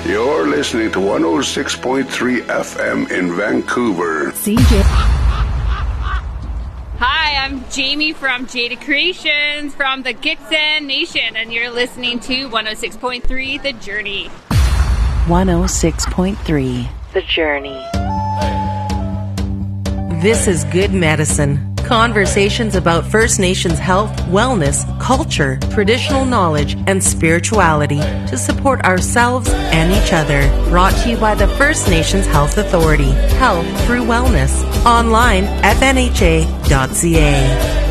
You're listening to 106.3 FM in Vancouver. CJ. Hi, I'm Jamie from Jada Creations from the Gitxsan Nation, and you're listening to 106.3 The Journey. 106.3 The Journey. This is Good Medicine. Conversations about First Nations health, wellness, culture, traditional knowledge, and spirituality to support ourselves and each other. Brought to you by the First Nations Health Authority. Health through wellness. Online at fnha.ca.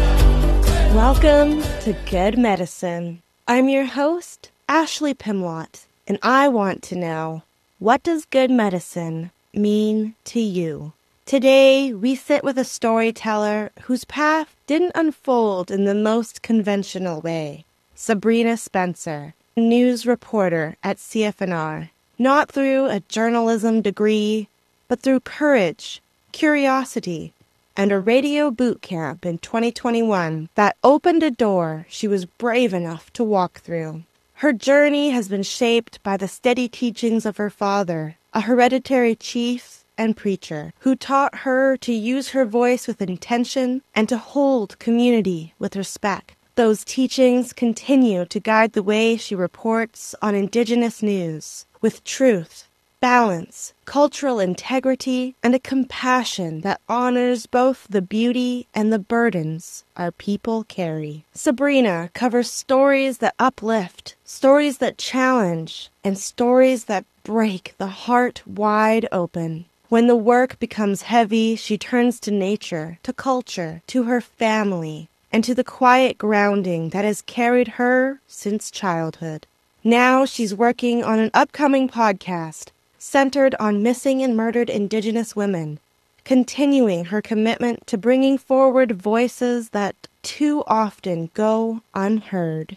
Welcome to Good Medicine. I'm your host, Ashley Pimlott, and I want to know, what does good medicine mean to you? Today, we sit with a storyteller whose path didn't unfold in the most conventional way. Sabrina Spencer, news reporter at CFNR. Not through a journalism degree, but through courage, curiosity, and a radio boot camp in 2021 that opened a door she was brave enough to walk through. Her journey has been shaped by the steady teachings of her father, a hereditary chief and preacher, who taught her to use her voice with intention and to hold community with respect. Those teachings continue to guide the way she reports on Indigenous news, with truth, balance, cultural integrity, and a compassion that honors both the beauty and the burdens our people carry. Sabrina covers stories that uplift, stories that challenge, and stories that break the heart wide open. When the work becomes heavy, she turns to nature, to culture, to her family, and to the quiet grounding that has carried her since childhood. Now she's working on an upcoming podcast centered on missing and murdered Indigenous women, continuing her commitment to bringing forward voices that too often go unheard.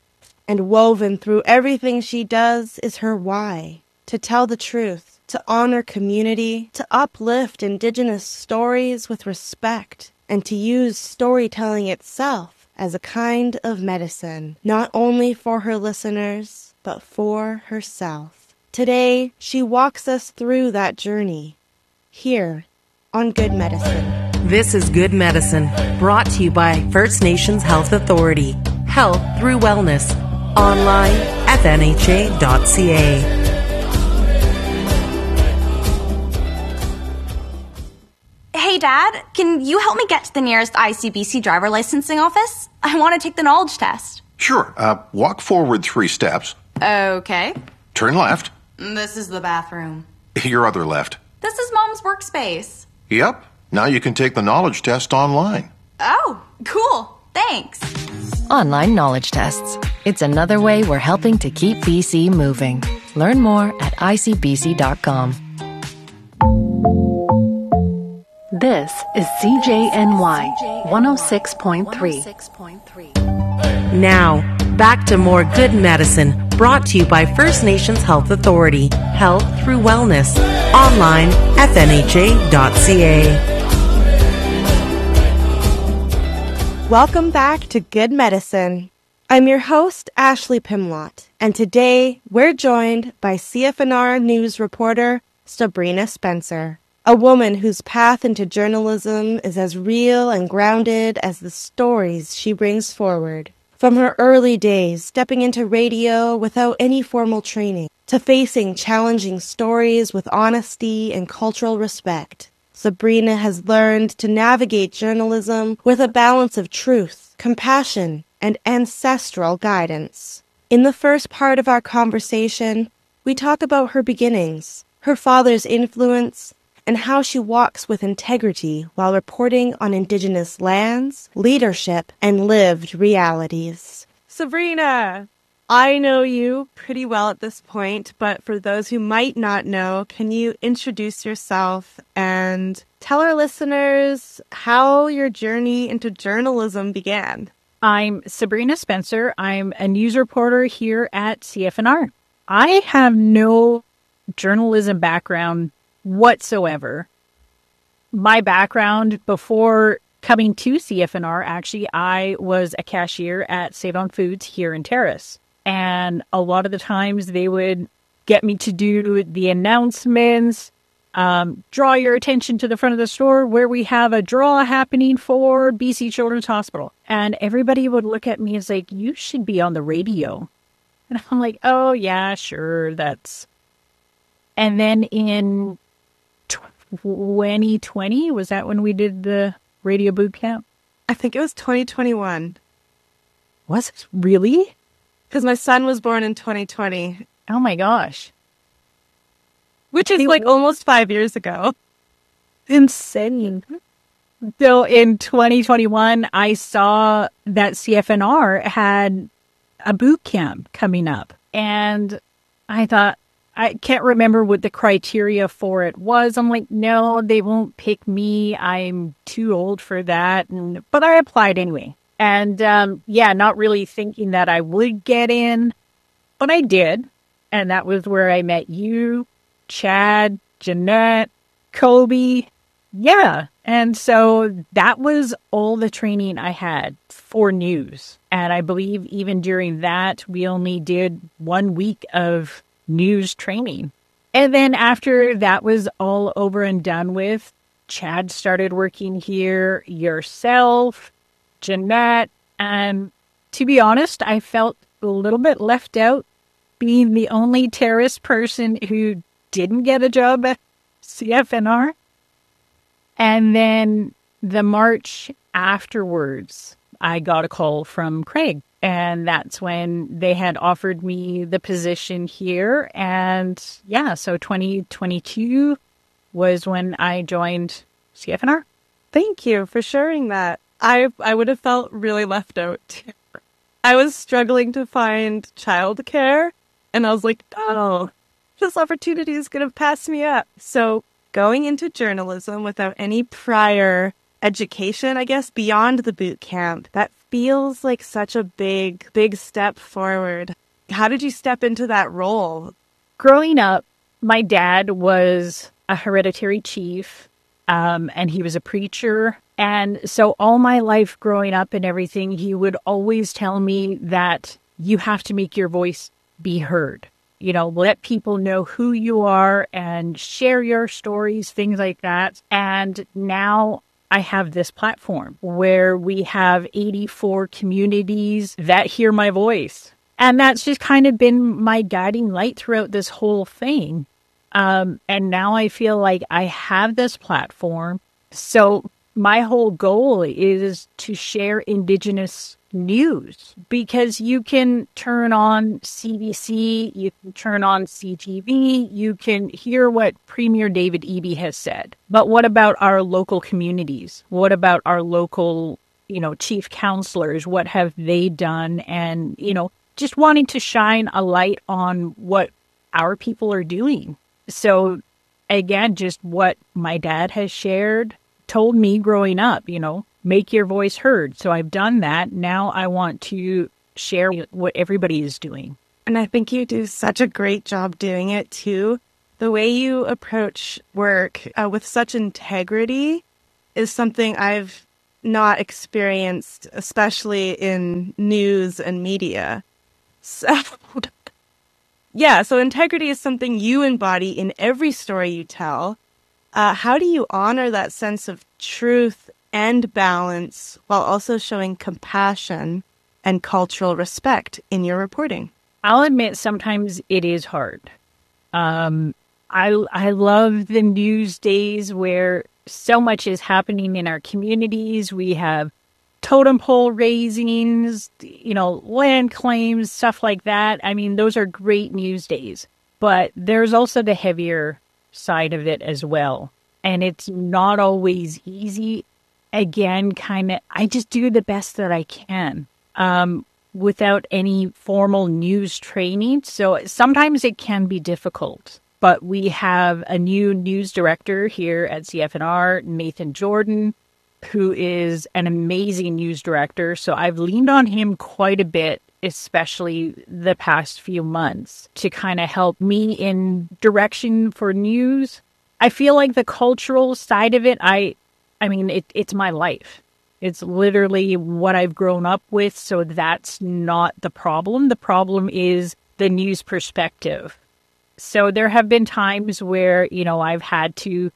And woven through everything she does is her why, to tell the truth, to honor community, to uplift Indigenous stories with respect, and to use storytelling itself as a kind of medicine, not only for her listeners, but for herself. Today, she walks us through that journey, here on Good Medicine. This is Good Medicine, brought to you by First Nations Health Authority. Health through wellness. Online at fnha.ca. Hey, Dad, can you help me get to the nearest ICBC driver licensing office? I want to take the knowledge test. Sure. Walk forward 3 steps. Okay. Turn left. This is the bathroom. Your other left. This is Mom's workspace. Yep. Now you can take the knowledge test online. Oh, cool. Thanks. Online knowledge tests. It's another way we're helping to keep BC moving. Learn more at icbc.com. This is CJNY 106.3. Now, back to more Good Medicine, brought to you by First Nations Health Authority. Health through wellness. Online at fnha.ca. Welcome back to Good Medicine. I'm your host, Ashley Pimlott, and today we're joined by CFNR news reporter Sabrina Spencer, a woman whose path into journalism is as real and grounded as the stories she brings forward. From her early days stepping into radio without any formal training, to facing challenging stories with honesty and cultural respect, Sabrina has learned to navigate journalism with a balance of truth, compassion, and ancestral guidance. In the first part of our conversation, we talk about her beginnings, her father's influence, and how she walks with integrity while reporting on Indigenous lands, leadership, and lived realities. Sabrina, I know you pretty well at this point, but for those who might not know, can you introduce yourself and tell our listeners how your journey into journalism began? I'm Sabrina Spencer. I'm a news reporter here at CFNR. I have no journalism background whatsoever. My background before coming to CFNR, actually, I was a cashier at Save On Foods here in Terrace. And a lot of the times they would get me to do the announcements, draw your attention to the front of the store where we have a draw happening for BC Children's Hospital. And everybody would look at me and say, you should be on the radio. And I'm like, oh, yeah, sure, that's... And then in 2020, was that when we did the radio boot camp? I think it was 2021. Was it really? Because my son was born in 2020. Oh my gosh. Which is like almost 5 years ago. Insane. So in 2021, I saw that CFNR had a boot camp coming up. And I thought, I can't remember what the criteria for it was. I'm like, no, they won't pick me. I'm too old for that. But I applied anyway. And not really thinking that I would get in. But I did. And that was where I met you, Chad, Jeanette, Kobe. Yeah. And so that was all the training I had for news. And I believe even during that, we only did 1 week of news training. And then after that was all over and done with, Chad started working here, yourself, Jeanette. And to be honest, I felt a little bit left out being the only Terrace person who didn't get a job at CFNR. And then the March afterwards, I got a call from Craig. And that's when they had offered me the position here. And yeah, so 2022 was when I joined CFNR. Thank you for sharing that. I would have felt really left out too. I was struggling to find childcare. And I was like, oh, this opportunity is going to pass me up. So going into journalism without any prior education, I guess, beyond the boot camp, that feels like such a big step forward. How did you step into that role? Growing up, my dad was a hereditary chief, and he was a preacher. And so all my life growing up and everything, he would always tell me that you have to make your voice be heard. You know, let people know who you are and share your stories, things like that. And now I have this platform where we have 84 communities that hear my voice. And that's just kind of been my guiding light throughout this whole thing. And now I feel like I have this platform. So my whole goal is to share Indigenous news, because you can turn on CBC, you can turn on CTV, you can hear what Premier David Eby has said. But what about our local communities? What about our local, chief counselors? What have they done? And, just wanting to shine a light on what our people are doing. So again, just what my dad has shared, told me growing up, make your voice heard. So I've done that. Now I want to share what everybody is doing. And I think you do such a great job doing it too. The way you approach work with such integrity is something I've not experienced, especially in news and media. So integrity is something you embody in every story you tell. How do you honor that sense of truth and balance while also showing compassion and cultural respect in your reporting? I'll admit sometimes it is hard. I love the news days where so much is happening in our communities. We have totem pole raisings, land claims, stuff like that. I mean, those are great news days. But there's also the heavier side of it as well. And it's not always easy. Again, I just do the best that I can without any formal news training. So sometimes it can be difficult. But we have a new news director here at CFNR, Nathan Jordan, who is an amazing news director. So I've leaned on him quite a bit, especially the past few months, to kind of help me in direction for news. I feel like the cultural side of it, it's my life. It's literally what I've grown up with, so that's not the problem. The problem is the news perspective. So there have been times where, I've had to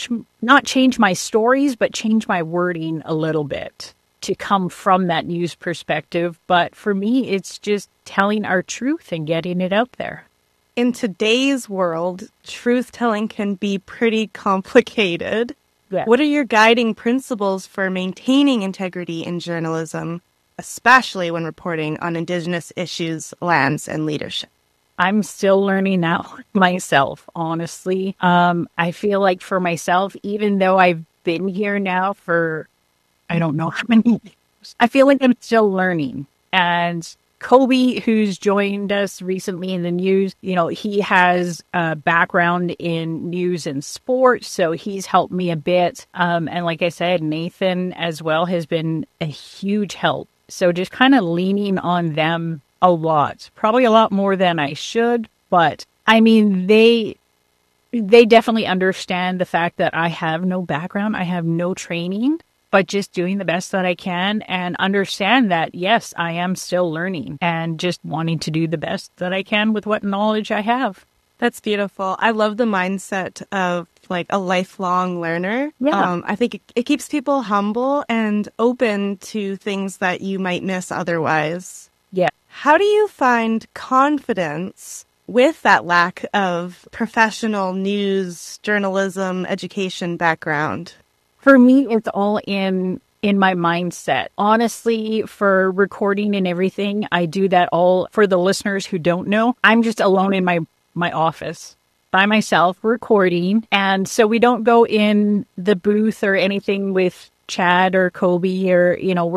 not change my stories, but change my wording a little bit to come from that news perspective. But for me, it's just telling our truth and getting it out there. In today's world, truth-telling can be pretty complicated. Yeah. What are your guiding principles for maintaining integrity in journalism, especially when reporting on Indigenous issues, lands, and leadership? I'm still learning now myself, honestly. I feel like for myself, even though I've been here now for, I don't know how many years, I feel like I'm still learning. And Kobe, who's joined us recently in the news, he has a background in news and sports, so he's helped me a bit. And like I said, Nathan as well has been a huge help. So just kind of leaning on them a lot, probably a lot more than I should. But I mean, they definitely understand the fact that I have no background, I have no training, but just doing the best that I can and understand that, yes, I am still learning and just wanting to do the best that I can with what knowledge I have. That's beautiful. I love the mindset of like a lifelong learner. Yeah. I think it keeps people humble and open to things that you might miss otherwise. Yeah. How do you find confidence with that lack of professional news, journalism, education background? For me, it's all in my mindset. Honestly, for recording and everything, I do that all for the listeners who don't know. I'm just alone in my office by myself recording. And so we don't go in the booth or anything with Chad or Kobe or,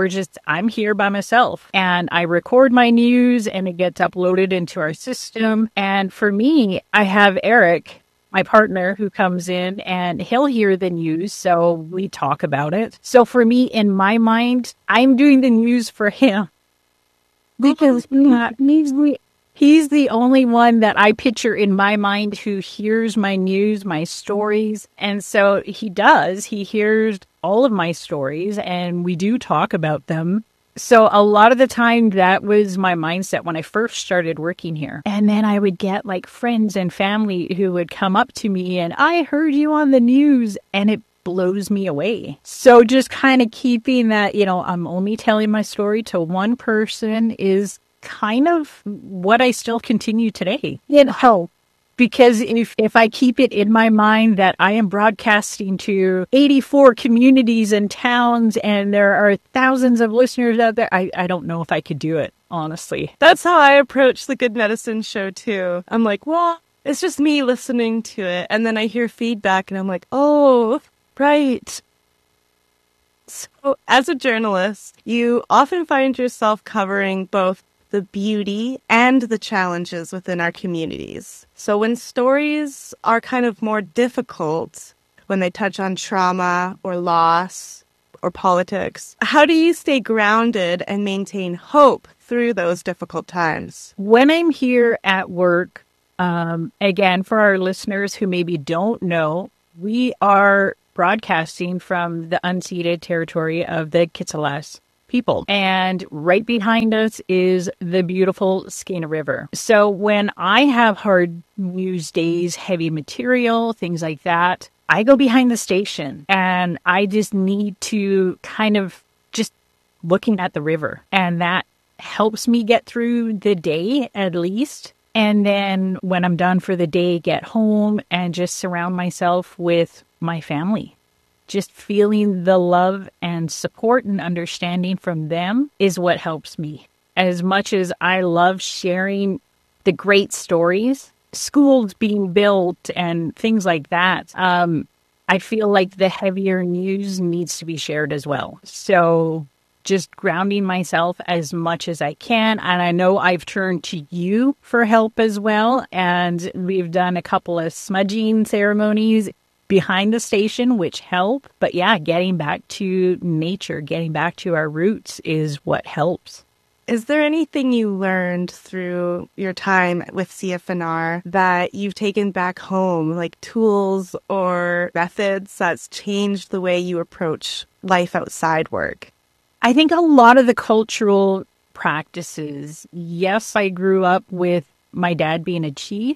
I'm here by myself and I record my news and it gets uploaded into our system. And for me, I have Eric, my partner, who comes in and he'll hear the news. So we talk about it. So for me, in my mind, I'm doing the news for him because he's the only one that I picture in my mind who hears my news, my stories. And so he hears all of my stories and we do talk about them. So a lot of the time that was my mindset when I first started working here. And then I would get like friends and family who would come up to me and I heard you on the news, and it blows me away. So just kind of keeping that, I'm only telling my story to one person is kind of what I still continue today. Because if I keep it in my mind that I am broadcasting to 84 communities and towns and there are thousands of listeners out there, I don't know if I could do it, honestly. That's how I approach the Good Medicine show too. I'm like, well, it's just me listening to it. And then I hear feedback and I'm like, oh, right. So as a journalist, you often find yourself covering both the beauty and the challenges within our communities. So when stories are kind of more difficult, when they touch on trauma or loss or politics, how do you stay grounded and maintain hope through those difficult times? When I'm here at work, again, for our listeners who maybe don't know, we are broadcasting from the unceded territory of the Kittilas people. And right behind us is the beautiful Skeena River. So when I have hard news days, heavy material, things like that, I go behind the station and I just need to kind of just looking at the river. And that helps me get through the day at least. And then when I'm done for the day, get home and just surround myself with my family. Just feeling the love and support and understanding from them is what helps me. As much as I love sharing the great stories, schools being built and things like that, I feel like the heavier news needs to be shared as well. So just grounding myself as much as I can. And I know I've turned to you for help as well. And we've done a couple of smudging ceremonies behind the station, which help. But yeah, getting back to nature, getting back to our roots is what helps. Is there anything you learned through your time with CFNR that you've taken back home, like tools or methods that's changed the way you approach life outside work? I think a lot of the cultural practices, yes, I grew up with my dad being a chief,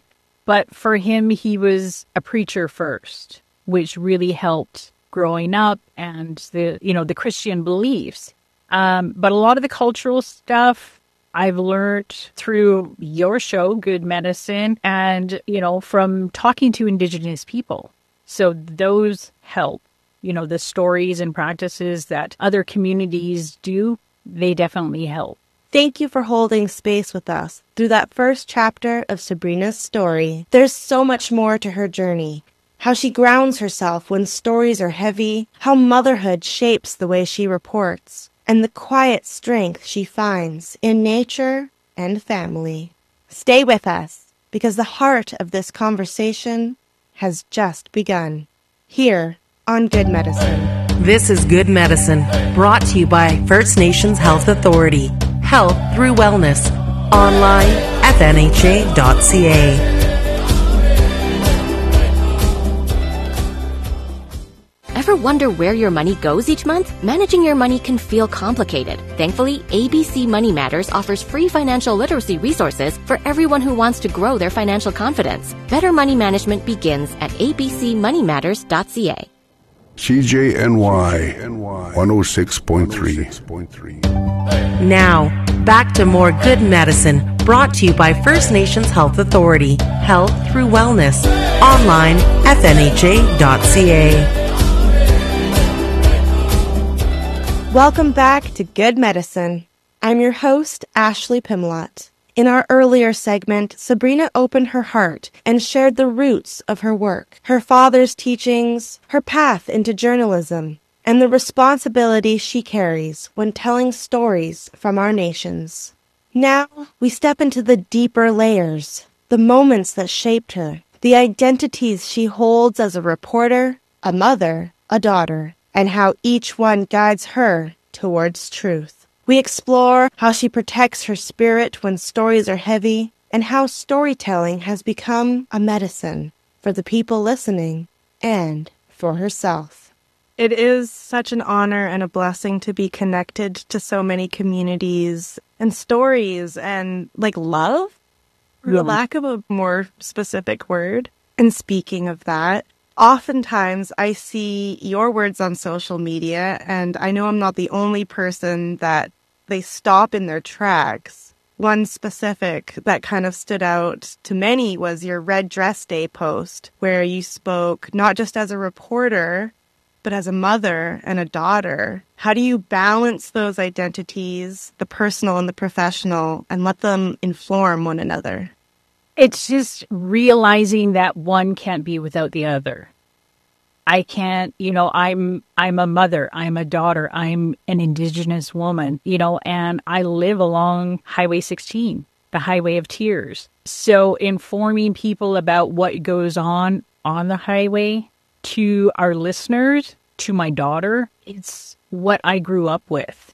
But for him, he was a preacher first, which really helped growing up and the Christian beliefs. But a lot of the cultural stuff I've learned through your show, Good Medicine, and, from talking to Indigenous people. So those help. The stories and practices that other communities do, they definitely help. Thank you for holding space with us through that first chapter of Sabrina's story. There's so much more to her journey. How she grounds herself when stories are heavy, how motherhood shapes the way she reports, and the quiet strength she finds in nature and family. Stay with us, because the heart of this conversation has just begun. Here on Good Medicine. This is Good Medicine, brought to you by First Nations Health Authority. Health through wellness. Online at nha.ca. Ever wonder where your money goes each month? Managing your money can feel complicated. Thankfully, ABC Money Matters offers free financial literacy resources for everyone who wants to grow their financial confidence. Better money management begins at abcmoneymatters.ca. CJNY 106.3. Now, back to more Good Medicine, brought to you by First Nations Health Authority. Health through wellness. Online at nha.ca. Welcome back to Good Medicine. I'm your host, Ashley Pimlott. In our earlier segment, Sabrina opened her heart and shared the roots of her work, her father's teachings, her path into journalism, and the responsibility she carries when telling stories from our nations. Now, we step into the deeper layers, the moments that shaped her, the identities she holds as a reporter, a mother, a daughter, and how each one guides her towards truth. We explore how she protects her spirit when stories are heavy, and how storytelling has become a medicine for the people listening and for herself. It is such an honor and a blessing to be connected to so many communities and stories and love, for lack of a more specific word. And speaking of that, oftentimes I see your words on social media, and I know I'm not the only person that they stop in their tracks. One specific that kind of stood out to many was your Red Dress Day post, where you spoke not just as a reporter, but as a mother and a daughter. How do you balance those identities, the personal and the professional, and let them inform one another? It's just realizing that one can't be without the other. I can't, I'm a mother, I'm a daughter, I'm an Indigenous woman, and I live along Highway 16, the Highway of Tears. So informing people about what goes on the highway to our listeners, to my daughter, it's what I grew up with,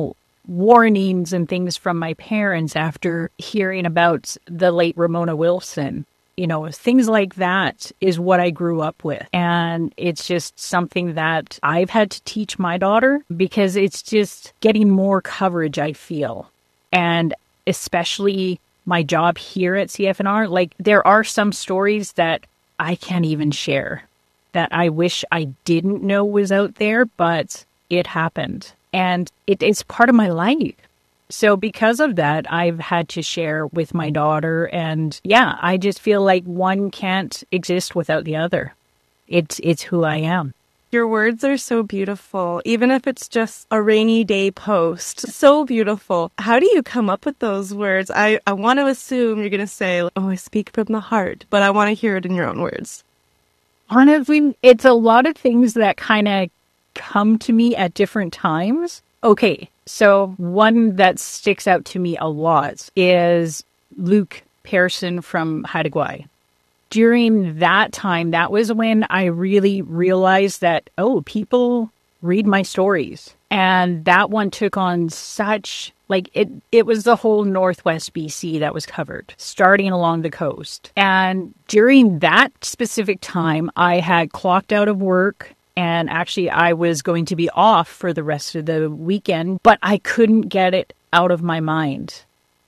warnings and things from my parents after hearing about the late Ramona Wilson. Things like that is what I grew up with. And it's just something that I've had to teach my daughter because it's just getting more coverage, I feel. And especially my job here at CFNR, there are some stories that I can't even share, that I wish I didn't know was out there, but it happened. And it's part of my life. So because of that, I've had to share with my daughter. And yeah, I just feel like one can't exist without the other. It's who I am. Your words are so beautiful, even if it's just a rainy day post. So beautiful. How do you come up with those words? I want to assume you're going to say, I speak from the heart, but I want to hear it in your own words. Honestly, it's a lot of things that kind of come to me at different times. Okay, so one that sticks out to me a lot is Luke Pearson from Haida Gwaii. During that time, that was when I really realized that, people read my stories. And that one took on such, it was the whole Northwest BC that was covered, starting along the coast. And during that specific time, I had clocked out of work. And actually, I was going to be off for the rest of the weekend, but I couldn't get it out of my mind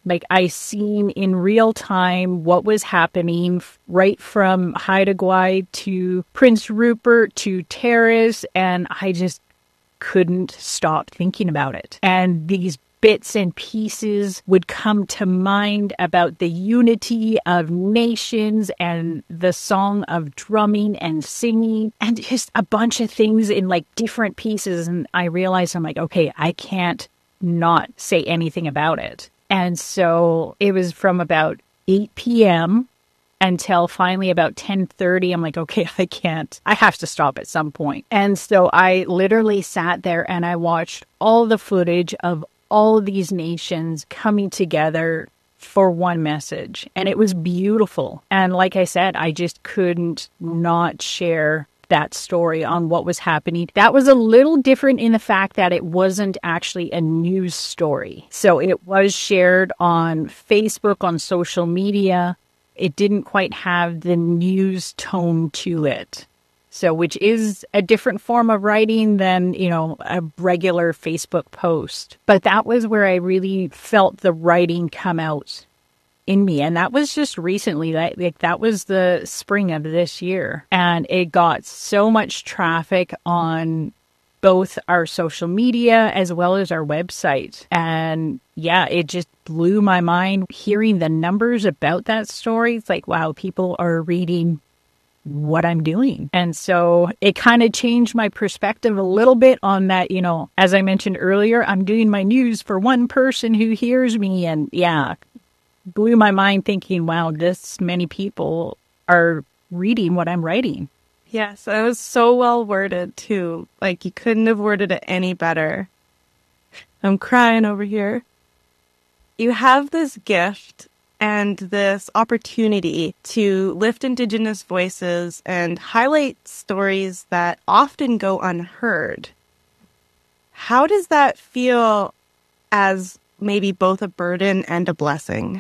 Like, I seen in real time what was happening right from Haida Gwaii to Prince Rupert to Terrace, and I just couldn't stop thinking about it. And these bits and pieces would come to mind about the unity of nations and the song of drumming and singing and just a bunch of things in like different pieces. And I realized, I'm like, okay, I can't not say anything about it. And so it was from about 8 p.m. until finally about 10:30. I'm like, okay, I have to stop at some point. And so I literally sat there and I watched all the footage of all of these nations coming together for one message. And it was beautiful. And like I said, I just couldn't not share that story on what was happening. That was a little different in the fact that it wasn't actually a news story. So it was shared on Facebook, on social media. It didn't quite have the news tone to it. So, which is a different form of writing than, you know, a regular Facebook post. But that was where I really felt the writing come out in me. And that was just recently, that was the spring of this year. And it got so much traffic on both our social media as well as our website. And yeah, it just blew my mind hearing the numbers about that story. It's like, wow, people are reading what I'm doing. And so it kind of changed my perspective a little bit on that. You know, as I mentioned earlier, I'm doing my news for one person who hears me. And yeah, blew my mind thinking, wow, this many people are reading what I'm writing. Yes, it was so well worded too. Like, you couldn't have worded it any better. I'm crying over here. You have this gift and this opportunity to lift Indigenous voices and highlight stories that often go unheard. How does that feel as maybe both a burden and a blessing?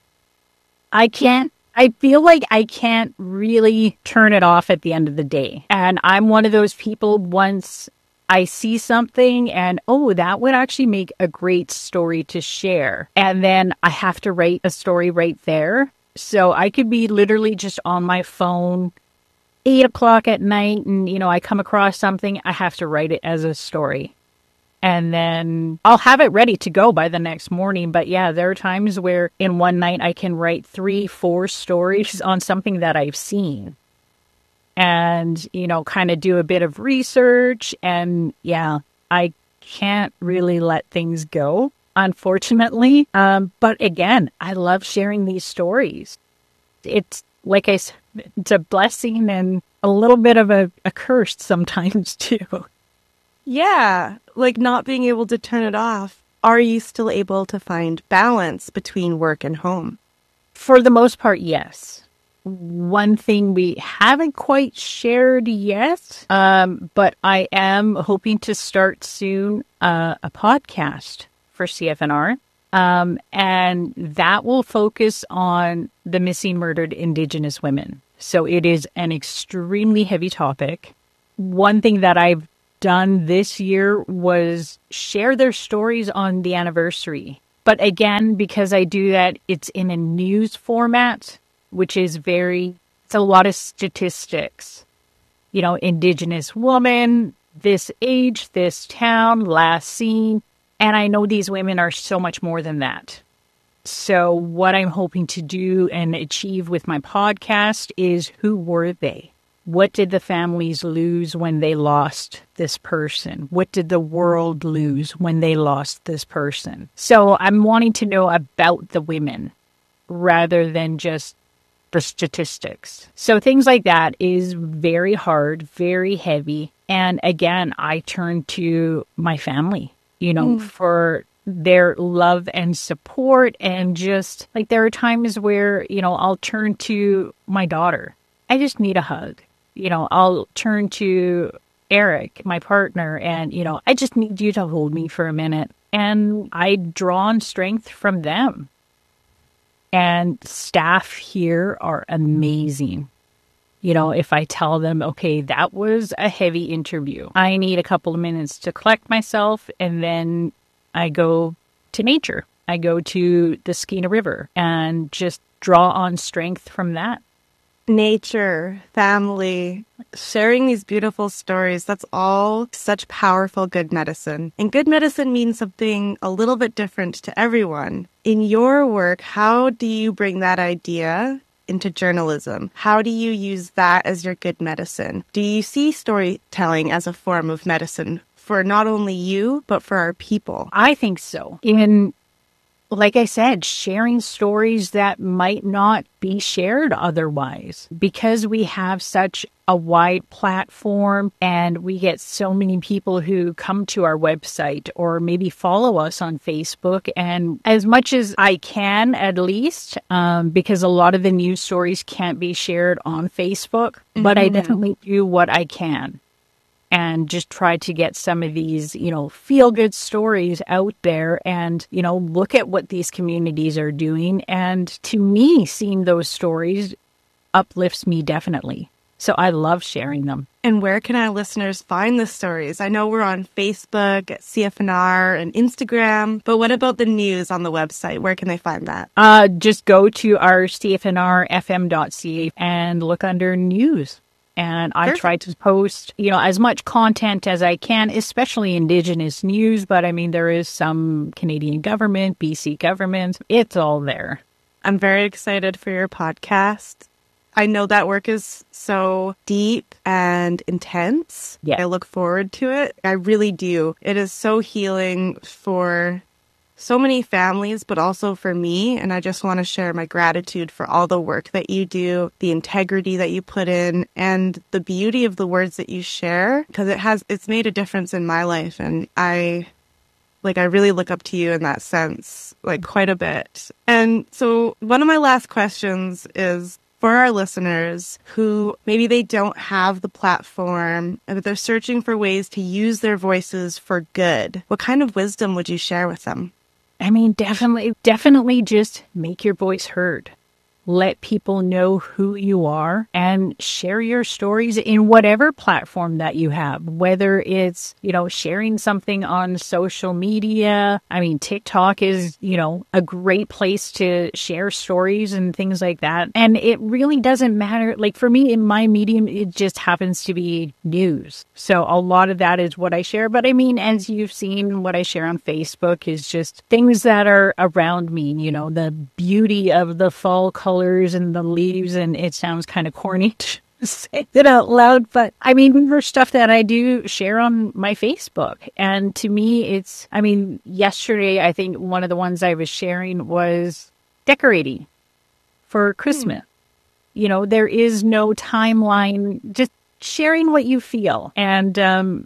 I feel like I can't really turn it off at the end of the day. And I'm one of those people, once I see something and, oh, that would actually make a great story to share. And then I have to write a story right there. So I could be literally just on my phone 8 o'clock at night and, you know, I come across something, I have to write it as a story. And then I'll have it ready to go by the next morning. But yeah, there are times where in one night I can write 3-4 stories on something that I've seen. And, you know, kind of do a bit of research. And yeah, I can't really let things go, unfortunately. But again, I love sharing these stories. It's, like I said, it's a blessing and a little bit of a curse sometimes too. Yeah, like not being able to turn it off. Are you still able to find balance between work and home? For the most part, yes. One thing we haven't quite shared yet, but I am hoping to start soon a podcast for CFNR. And that will focus on the missing, murdered Indigenous women. So it is an extremely heavy topic. One thing that I've done this year was share their stories on the anniversary. But again, because I do that, it's in a news format, which is it's a lot of statistics. You know, Indigenous woman, this age, this town, last seen. And I know these women are so much more than that. So what I'm hoping to do and achieve with my podcast is, who were they? What did the families lose when they lost this person? What did the world lose when they lost this person? So I'm wanting to know about the women rather than just the statistics. So things like that is very hard, very heavy. And again, I turn to my family, you know, for their love and support. And just like, there are times where, you know, I'll turn to my daughter. I just need a hug. You know, I'll turn to Eric, my partner, and, you know, I just need you to hold me for a minute. And I draw on strength from them. And staff here are amazing. You know, if I tell them, okay, that was a heavy interview, I need a couple of minutes to collect myself, and then I go to nature I go to the Skeena River and just draw on strength from that. Nature, family, sharing these beautiful stories, that's all such powerful good medicine. And good medicine means something a little bit different to everyone. In your work, how do you bring that idea into journalism? How do you use that as your good medicine? Do you see storytelling as a form of medicine for not only you, but for our people? I think so. Like I said, sharing stories that might not be shared otherwise. Because we have such a wide platform and we get so many people who come to our website or maybe follow us on Facebook. And as much as I can, at least, because a lot of the news stories can't be shared on Facebook, but I definitely do what I can. And just try to get some of these, feel-good stories out there and, look at what these communities are doing. And to me, seeing those stories uplifts me definitely. So I love sharing them. And where can our listeners find the stories? I know we're on Facebook, at CFNR, and Instagram, but what about the news on the website? Where can they find that? Just go to our cfnrfm.ca and look under news. And I try to post, as much content as I can, especially Indigenous news. But I mean, there is some Canadian government, BC government. It's all there. I'm very excited for your podcast. I know that work is so deep and intense. Yeah. I look forward to it. I really do. It is so healing for so many families, but also for me. And I just want to share my gratitude for all the work that you do, the integrity that you put in, and the beauty of the words that you share, because it's made a difference in my life. And I really look up to you in that sense, quite a bit. And so one of my last questions is for our listeners who maybe they don't have the platform, but they're searching for ways to use their voices for good. What kind of wisdom would you share with them? I mean, definitely just make your voice heard. Let people know who you are and share your stories in whatever platform that you have, whether it's, sharing something on social media. I mean, TikTok is, a great place to share stories and things like that. And it really doesn't matter. Like for me, in my medium, it just happens to be news. So a lot of that is what I share. But I mean, as you've seen, what I share on Facebook is just things that are around me, the beauty of the fall colors and the leaves, and it sounds kind of corny to say it out loud, but I mean, for stuff that I do share on my Facebook. And to me, yesterday, I think one of the ones I was sharing was decorating for Christmas. There is no timeline, just sharing what you feel. And,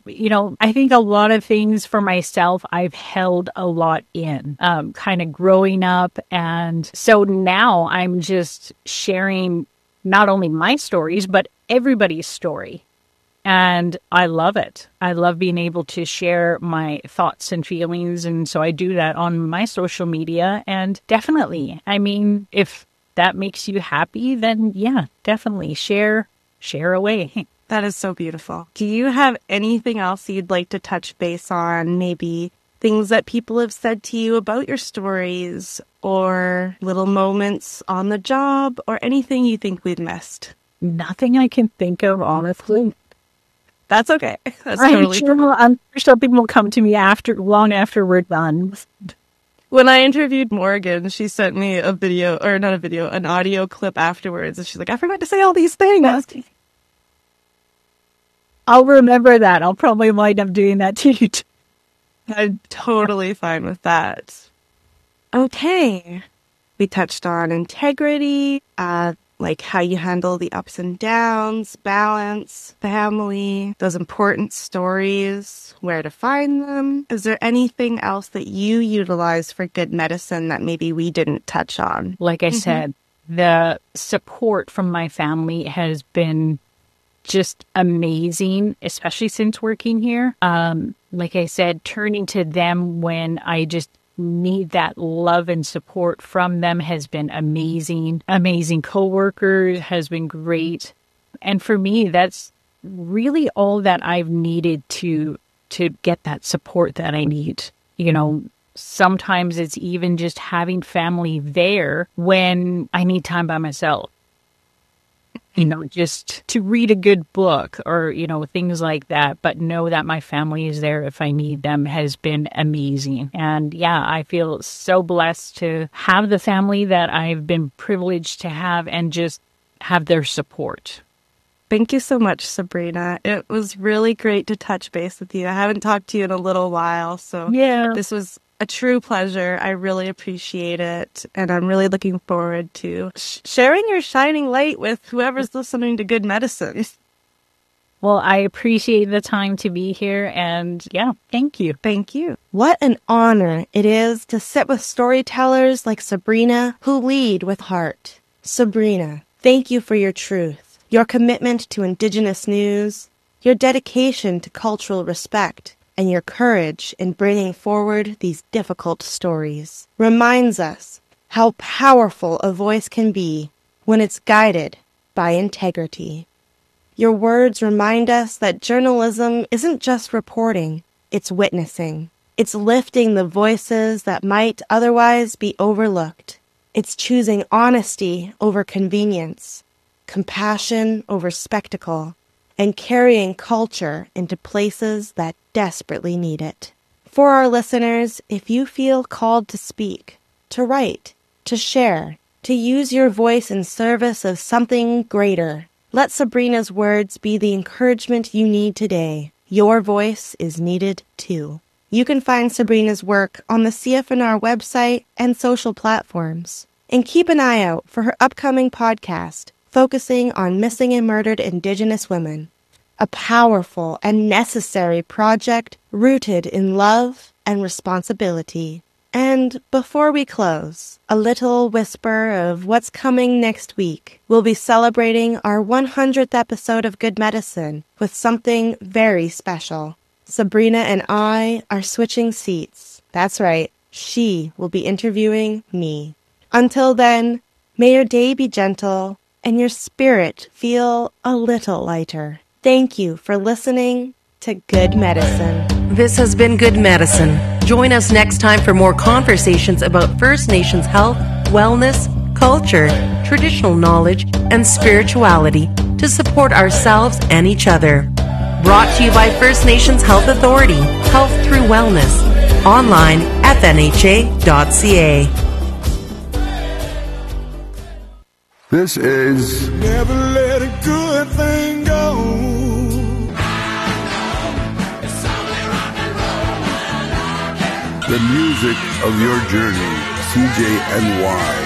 I think a lot of things for myself, I've held a lot in, kind of growing up. And so now I'm just sharing not only my stories, but everybody's story. And I love it. I love being able to share my thoughts and feelings. And so I do that on my social media. And definitely, if that makes you happy, then yeah, definitely share away. That is so beautiful. Do you have anything else you'd like to touch base on? Maybe things that people have said to you about your stories or little moments on the job or anything you think we've missed? Nothing I can think of, honestly. That's okay. I'm sure people will come to me long after we're done. When I interviewed Morgan, she sent me an audio clip afterwards. And she's like, I forgot to say all these things. I'll remember that. I'll probably wind up doing that to you. I'm totally fine with that. Okay. We touched on integrity, like how you handle the ups and downs, balance, family, those important stories, where to find them. Is there anything else that you utilize for good medicine that maybe we didn't touch on? Like I said, the support from my family has been just amazing, especially since working here. Like I said, turning to them when I just need that love and support from them has been amazing. Amazing coworkers has been great. And for me, that's really all that I've needed to get that support that I need. sometimes it's even just having family there when I need time by myself. Just to read a good book or, things like that. But know that my family is there if I need them has been amazing. And yeah, I feel so blessed to have the family that I've been privileged to have and just have their support. Thank you so much, Sabrina. It was really great to touch base with you. I haven't talked to you in a little while, so yeah, this was a true pleasure. I really appreciate it, and I'm really looking forward to sharing your shining light with whoever's listening to Good Medicine. Well, I appreciate the time to be here, and yeah, thank you. Thank you. What an honor it is to sit with storytellers like Sabrina who lead with heart. Sabrina, thank you for your truth, your commitment to Indigenous news, your dedication to cultural respect, and your courage in bringing forward these difficult stories reminds us how powerful a voice can be when it's guided by integrity. Your words remind us that journalism isn't just reporting, it's witnessing. It's lifting the voices that might otherwise be overlooked. It's choosing honesty over convenience, compassion over spectacle, and carrying culture into places that desperately need it. For our listeners, if you feel called to speak, to write, to share, to use your voice in service of something greater, let Sabrina's words be the encouragement you need today. Your voice is needed too. You can find Sabrina's work on the CFNR website and social platforms. And keep an eye out for her upcoming podcast, focusing on missing and murdered Indigenous women. A powerful and necessary project rooted in love and responsibility. And before we close, a little whisper of what's coming next week. We'll be celebrating our 100th episode of Good Medicine with something very special. Sabrina and I are switching seats. That's right, she will be interviewing me. Until then, may your day be gentle and your spirit feel a little lighter. Thank you for listening to Good Medicine. This has been Good Medicine. Join us next time for more conversations about First Nations health, wellness, culture, traditional knowledge, and spirituality to support ourselves and each other. Brought to you by First Nations Health Authority, Health Through Wellness. Online, fnha.ca. This is Never Let a Good Thing Go. the music of your journey, CJNY.